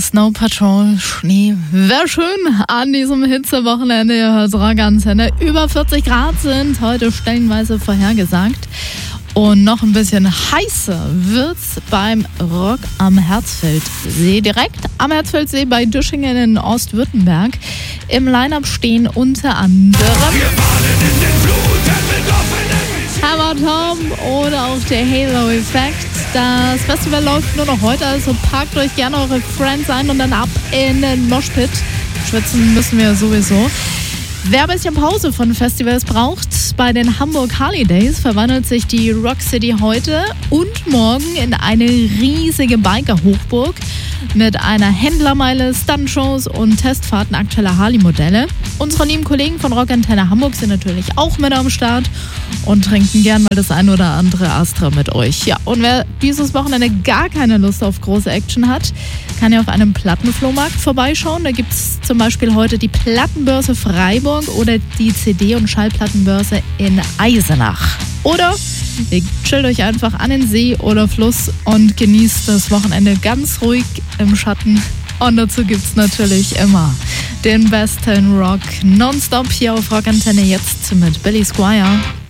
Snow Patrol, Schnee. Wäre schön an diesem Hitzewochenende. Ihr hört Rockantenne. Über 40 Grad sind heute stellenweise vorhergesagt. Und noch ein bisschen heißer wird's beim Rock am Herzfeldsee. Direkt am Herzfeldsee bei Düschingen in Ostwürttemberg. Im Line-Up stehen unter anderem Hammer Tom oder auch der Halo-Effekt. Das Festival läuft nur noch heute, also packt euch gerne eure Friends ein und dann ab in den Moshpit. Schwitzen müssen wir sowieso. Wer ein bisschen Pause von Festivals braucht, bei den Hamburg Harley Days verwandelt sich die Rock City heute und morgen in eine riesige Biker-Hochburg mit einer Händlermeile, Stuntshows und Testfahrten aktueller Harley-Modelle. Unsere lieben Kollegen von Rockantenne Hamburg sind natürlich auch mit am Start und trinken gern mal das ein oder andere Astra mit euch. Ja, und wer dieses Wochenende gar keine Lust auf große Action hat, kann ja auf einem Plattenflohmarkt vorbeischauen. Da gibt es zum Beispiel heute die Plattenbörse Freiburg oder die CD- und Schallplattenbörse in Eisenach. Oder ihr chillt euch einfach an den See oder Fluss und genießt das Wochenende ganz ruhig im Schatten. Und dazu gibt's natürlich immer den besten Rock nonstop hier auf Rockantenne, jetzt mit Billy Squier.